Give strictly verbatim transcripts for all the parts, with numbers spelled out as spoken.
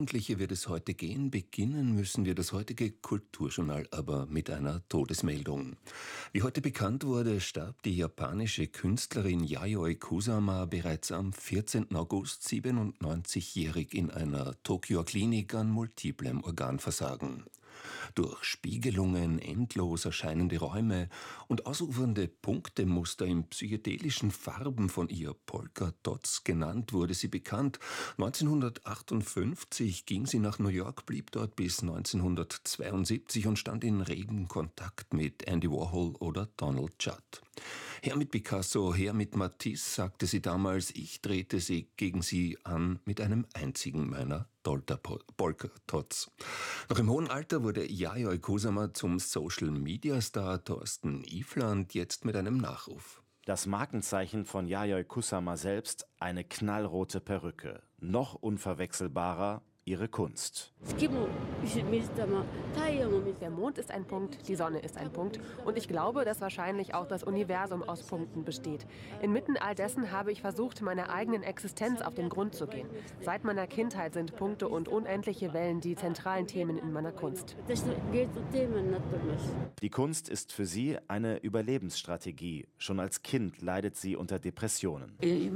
Jugendliche wird es heute gehen. Beginnen müssen wir das heutige Kulturjournal aber mit einer Todesmeldung. Wie heute bekannt wurde, starb die japanische Künstlerin Yayoi Kusama bereits am vierzehnten August siebenundneunzigjährig in einer Tokioer Klinik an multiplem Organversagen. Durch Spiegelungen, endlos erscheinende Räume und ausufernde Punktemuster in psychedelischen Farben, von ihr Polka Dots genannt, wurde sie bekannt. neunzehnhundertachtundfünfzig ging sie nach New York, blieb dort bis neunzehnhundertzweiundsiebzig und stand in regem Kontakt mit Andy Warhol oder Donald Judd. Her mit Picasso, her mit Matisse, sagte sie damals, ich drehte sie gegen sie an mit einem einzigen meiner Polka-Dots. Noch im hohen Alter wurde Yayoi Kusama zum Social-Media-Star. Thorsten Ifland jetzt mit einem Nachruf. Das Markenzeichen von Yayoi Kusama selbst, eine knallrote Perücke. Noch unverwechselbarer ihre Kunst. Der Mond ist ein Punkt, die Sonne ist ein Punkt und ich glaube, dass wahrscheinlich auch das Universum aus Punkten besteht. Inmitten all dessen habe ich versucht, meiner eigenen Existenz auf den Grund zu gehen. Seit meiner Kindheit sind Punkte und unendliche Wellen die zentralen Themen in meiner Kunst. Die Kunst ist für sie eine Überlebensstrategie. Schon als Kind leidet sie unter Depressionen.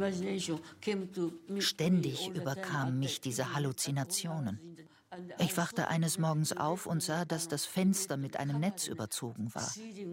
Ständig überkamen mich diese Halluzinationen. Ich wachte eines Morgens auf und sah, dass das Fenster mit einem Netz überzogen war.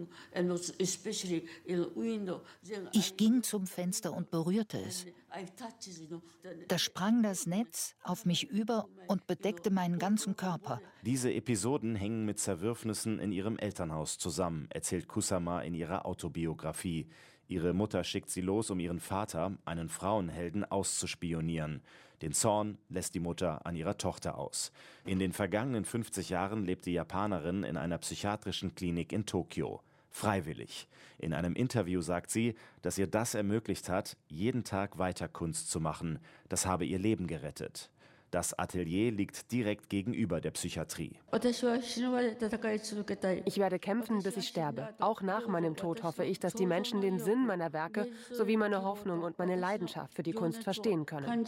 Ich ging zum Fenster und berührte es. Da sprang das Netz auf mich über und bedeckte meinen ganzen Körper. Diese Episoden hängen mit Zerwürfnissen in ihrem Elternhaus zusammen, erzählt Kusama in ihrer Autobiografie. Ihre Mutter schickt sie los, um ihren Vater, einen Frauenhelden, auszuspionieren. Den Zorn lässt die Mutter an ihrer Tochter aus. In den vergangenen fünfzig Jahren lebt die Japanerin in einer psychiatrischen Klinik in Tokio. Freiwillig. In einem Interview sagt sie, dass ihr das ermöglicht hat, jeden Tag weiter Kunst zu machen. Das habe ihr Leben gerettet. Das Atelier liegt direkt gegenüber der Psychiatrie. Ich werde kämpfen, bis ich sterbe. Auch nach meinem Tod hoffe ich, dass die Menschen den Sinn meiner Werke sowie meine Hoffnung und meine Leidenschaft für die Kunst verstehen können.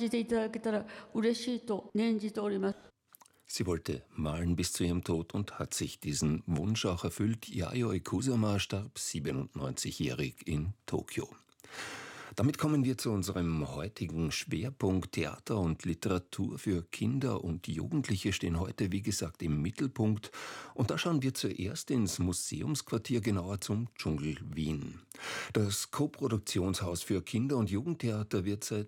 Sie wollte malen bis zu ihrem Tod und hat sich diesen Wunsch auch erfüllt. Yayoi Kusama starb siebenundneunzigjährig in Tokio. Damit kommen wir zu unserem heutigen Schwerpunkt. Theater und Literatur für Kinder und Jugendliche stehen heute, wie gesagt, im Mittelpunkt. Und da schauen wir zuerst ins Museumsquartier, genauer zum Dschungel Wien. Das Koproduktionshaus für Kinder- und Jugendtheater wird seit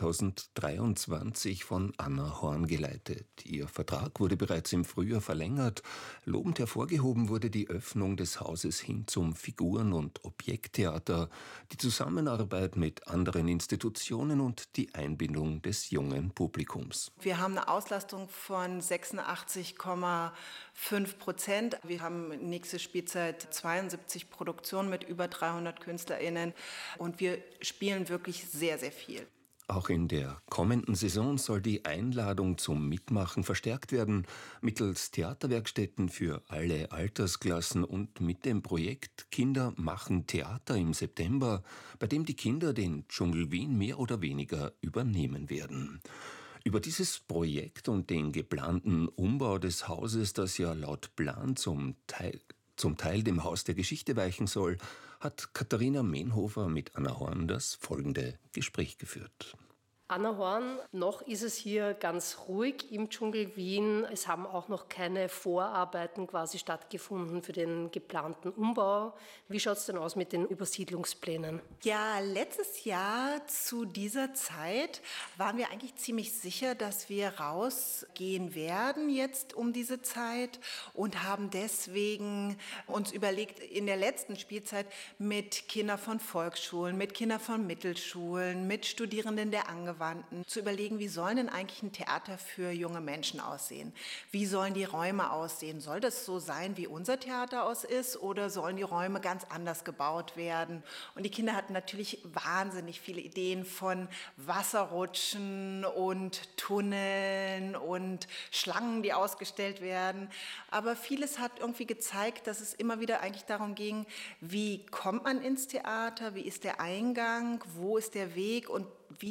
zweitausenddreiundzwanzig von Anna Horn geleitet. Ihr Vertrag wurde bereits im Frühjahr verlängert. Lobend hervorgehoben wurde die Öffnung des Hauses hin zum Figuren- und Objekttheater, die Zusammenarbeit mit mit anderen Institutionen und die Einbindung des jungen Publikums. Wir haben eine Auslastung von sechsundachtzig Komma fünf Prozent. Wir haben nächste Spielzeit zweiundsiebzig Produktionen mit über dreihundert KünstlerInnen und wir spielen wirklich sehr, sehr viel. Auch in der kommenden Saison soll die Einladung zum Mitmachen verstärkt werden, mittels Theaterwerkstätten für alle Altersklassen und mit dem Projekt Kinder machen Theater im September, bei dem die Kinder den Dschungel Wien mehr oder weniger übernehmen werden. Über dieses Projekt und den geplanten Umbau des Hauses, das ja laut Plan zum Teil zum Teil dem Haus der Geschichte weichen soll, hat Katharina Menhofer mit Anna Horn das folgende Gespräch geführt. Anna Horn, noch ist es hier ganz ruhig im Dschungel Wien. Es haben auch noch keine Vorarbeiten quasi stattgefunden für den geplanten Umbau. Wie schaut es denn aus mit den Übersiedlungsplänen? Ja, letztes Jahr zu dieser Zeit waren wir eigentlich ziemlich sicher, dass wir rausgehen werden jetzt um diese Zeit und haben deswegen uns überlegt, in der letzten Spielzeit mit Kindern von Volksschulen, mit Kindern von Mittelschulen, mit Studierenden der Angewandten zu überlegen, wie soll denn eigentlich ein Theater für junge Menschen aussehen? Wie sollen die Räume aussehen? Soll das so sein, wie unser Theater aus ist, oder sollen die Räume ganz anders gebaut werden? Und die Kinder hatten natürlich wahnsinnig viele Ideen von Wasserrutschen und Tunneln und Schlangen, die ausgestellt werden. Aber vieles hat irgendwie gezeigt, dass es immer wieder eigentlich darum ging, wie kommt man ins Theater, wie ist der Eingang, wo ist der Weg und wie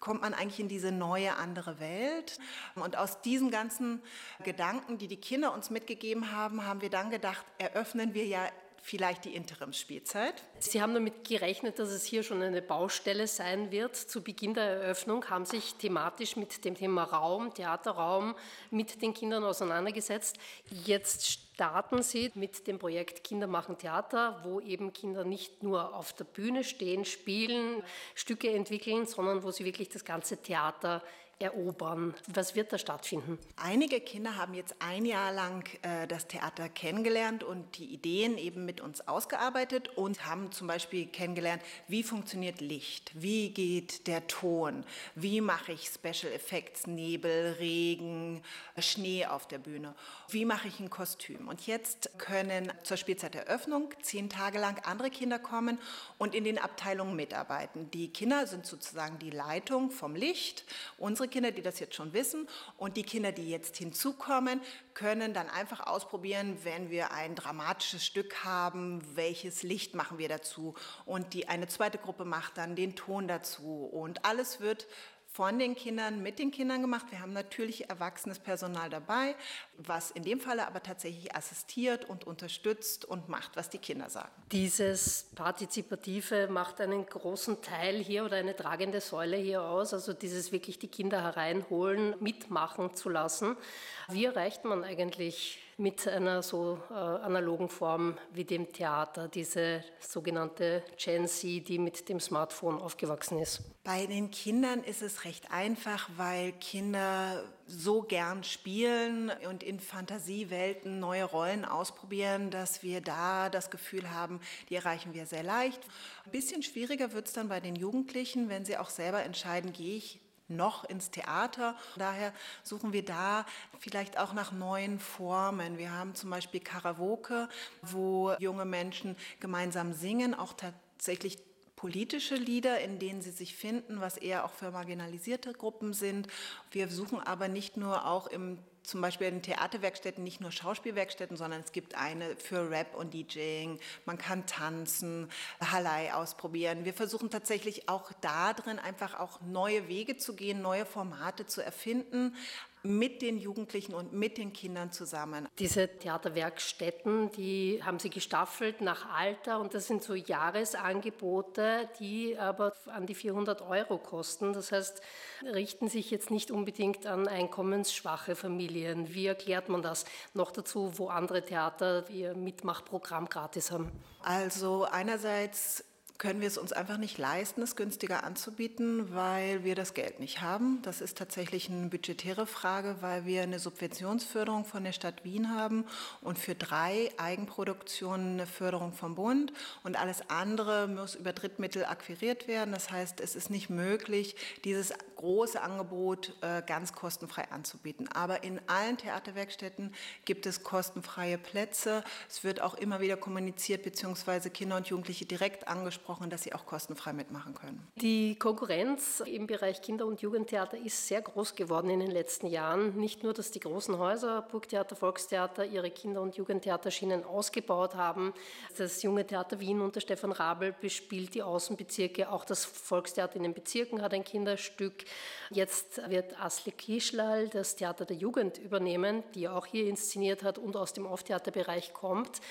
kommt man eigentlich in diese neue, andere Welt. Und aus diesen ganzen Gedanken, die die Kinder uns mitgegeben haben, haben wir dann gedacht, eröffnen wir ja vielleicht die Interimsspielzeit. Sie haben damit gerechnet, dass es hier schon eine Baustelle sein wird. Zu Beginn der Eröffnung haben sich thematisch mit dem Thema Raum, Theaterraum mit den Kindern auseinandergesetzt. Jetzt starten Sie mit dem Projekt Kinder machen Theater, wo eben Kinder nicht nur auf der Bühne stehen, spielen, Stücke entwickeln, sondern wo sie wirklich das ganze Theater erobern. Was wird da stattfinden? Einige Kinder haben jetzt ein Jahr lang äh, das Theater kennengelernt und die Ideen eben mit uns ausgearbeitet und haben zum Beispiel kennengelernt, wie funktioniert Licht, wie geht der Ton, wie mache ich Special Effects, Nebel, Regen, Schnee auf der Bühne, wie mache ich ein Kostüm. Und jetzt können zur Spielzeiteröffnung zehn Tage lang andere Kinder kommen und in den Abteilungen mitarbeiten. Die Kinder sind sozusagen die Leitung vom Licht, unsere Kinder, die das jetzt schon wissen, und die Kinder, die jetzt hinzukommen, können dann einfach ausprobieren, wenn wir ein dramatisches Stück haben, welches Licht machen wir dazu, und die eine zweite Gruppe macht dann den Ton dazu, und alles wird von den Kindern, mit den Kindern gemacht. Wir haben natürlich erwachsenes Personal dabei, was in dem Falle aber tatsächlich assistiert und unterstützt und macht, was die Kinder sagen. Dieses Partizipative macht einen großen Teil hier oder eine tragende Säule hier aus, also dieses wirklich die Kinder hereinholen, mitmachen zu lassen. Wie erreicht man eigentlich mit einer so äh, analogen Form wie dem Theater, diese sogenannte Gen Z, die mit dem Smartphone aufgewachsen ist? Bei den Kindern ist es recht einfach, weil Kinder so gern spielen und in Fantasiewelten neue Rollen ausprobieren, dass wir da das Gefühl haben, die erreichen wir sehr leicht. Ein bisschen schwieriger wird es dann bei den Jugendlichen, wenn sie auch selber entscheiden, gehe ich noch ins Theater. Daher suchen wir da vielleicht auch nach neuen Formen. Wir haben zum Beispiel Karaoke, wo junge Menschen gemeinsam singen, auch tatsächlich politische Lieder, in denen sie sich finden, was eher auch für marginalisierte Gruppen sind. Wir suchen aber nicht nur auch im zum Beispiel in Theaterwerkstätten nicht nur Schauspielwerkstätten, sondern es gibt eine für Rap und DJing. Man kann tanzen, Halai ausprobieren. Wir versuchen tatsächlich auch da drin einfach auch neue Wege zu gehen, neue Formate zu erfinden, mit den Jugendlichen und mit den Kindern zusammen. Diese Theaterwerkstätten, die haben Sie gestaffelt nach Alter, und das sind so Jahresangebote, die aber an die vierhundert Euro kosten. Das heißt, richten sich jetzt nicht unbedingt an einkommensschwache Familien. Wie erklärt man das? Noch dazu, wo andere Theater ihr Mitmachprogramm gratis haben. Also einerseits können wir es uns einfach nicht leisten, es günstiger anzubieten, weil wir das Geld nicht haben. Das ist tatsächlich eine budgetäre Frage, weil wir eine Subventionsförderung von der Stadt Wien haben und für drei Eigenproduktionen eine Förderung vom Bund, und alles andere muss über Drittmittel akquiriert werden. Das heißt, es ist nicht möglich, dieses große Angebot äh, ganz kostenfrei anzubieten. Aber in allen Theaterwerkstätten gibt es kostenfreie Plätze. Es wird auch immer wieder kommuniziert, beziehungsweise Kinder und Jugendliche direkt angesprochen, dass sie auch kostenfrei mitmachen können. Die Konkurrenz im Bereich Kinder- und Jugendtheater ist sehr groß geworden in den letzten Jahren. Nicht nur, dass die großen Häuser, Burgtheater, Volkstheater, ihre Kinder- und Jugendtheaterschienen ausgebaut haben. Das Junge Theater Wien unter Stefan Rabl bespielt die Außenbezirke. Auch das Volkstheater in den Bezirken hat ein Kinderstück. Jetzt wird Asli Kischlal das Theater der Jugend übernehmen, die auch hier inszeniert hat und aus dem Off-Theaterbereich kommt.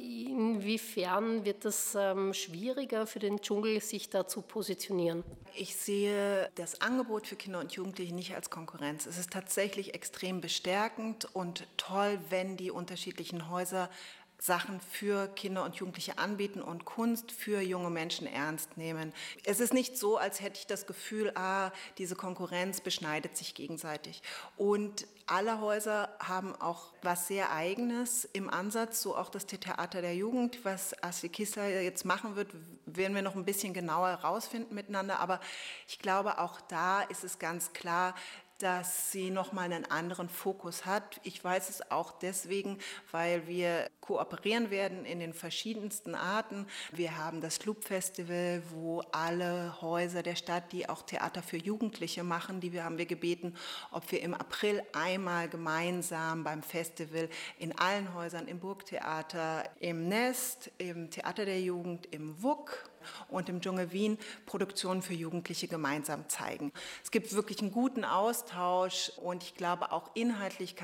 Inwiefern wird das ähm, schwieriger für den Dschungel, sich da zu positionieren? Ich sehe das Angebot für Kinder und Jugendliche nicht als Konkurrenz. Es ist tatsächlich extrem bestärkend und toll, wenn die unterschiedlichen Häuser Sachen für Kinder und Jugendliche anbieten und Kunst für junge Menschen ernst nehmen. Es ist nicht so, als hätte ich das Gefühl, ah, diese Konkurrenz beschneidet sich gegenseitig. Und alle Häuser haben auch was sehr Eigenes im Ansatz, so auch das Theater der Jugend. Was Asli Kischlal jetzt machen wird, werden wir noch ein bisschen genauer herausfinden miteinander. Aber ich glaube, auch da ist es ganz klar, dass sie nochmal einen anderen Fokus hat. Ich weiß es auch deswegen, weil wir kooperieren werden in den verschiedensten Arten. Wir haben das Loop Festival, wo alle Häuser der Stadt, die auch Theater für Jugendliche machen, die wir haben wir gebeten, ob wir im April einmal gemeinsam beim Festival in allen Häusern, im Burgtheater, im Nest, im Theater der Jugend, im W U K und im Dschungel Wien Produktionen für Jugendliche gemeinsam zeigen. Es gibt wirklich einen guten Austausch und ich glaube auch inhaltlich kann